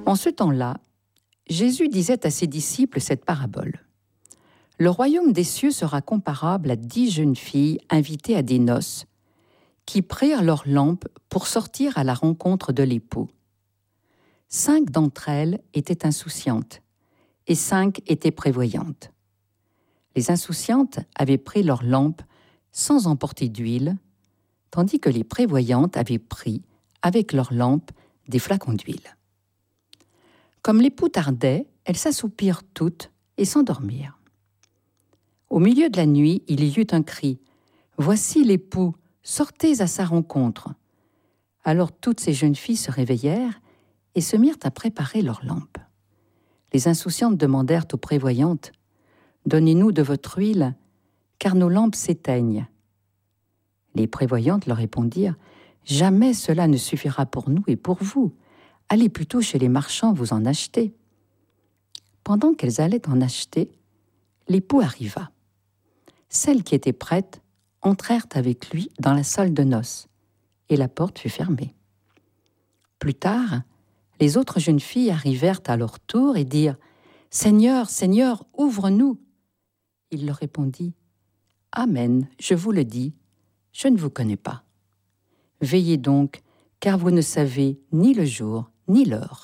En ce temps-là, Jésus disait à ses disciples cette parabole. Le royaume des cieux sera comparable à 10 jeunes filles invitées à des noces, qui prirent leurs lampes pour sortir à la rencontre de l'époux. 5 d'entre elles étaient insouciantes, et 5 étaient prévoyantes. Les insouciantes avaient pris leurs lampes sans emporter d'huile, tandis que les prévoyantes avaient pris, avec leurs lampes, des flacons d'huile. Comme l'époux tardait, elles s'assoupirent toutes et s'endormirent. Au milieu de la nuit, il y eut un cri « Voici l'époux, sortez à sa rencontre !» Alors toutes ces jeunes filles se réveillèrent et se mirent à préparer leurs lampes. Les insouciantes demandèrent aux prévoyantes « Donnez-nous de votre huile, car nos lampes s'éteignent. » Les prévoyantes leur répondirent « Jamais cela ne suffira pour nous et pour vous. Allez plutôt chez les marchands vous en acheter. » Pendant qu'elles allaient en acheter, l'époux arriva. Celles qui étaient prêtes entrèrent avec lui dans la salle de noces, et la porte fut fermée. Plus tard, les autres jeunes filles arrivèrent à leur tour et dirent « Seigneur, Seigneur, ouvre-nous !» Il leur répondit « Amen, je vous le dis, je ne vous connais pas. Veillez donc, car vous ne savez ni le jour ni l'heure. »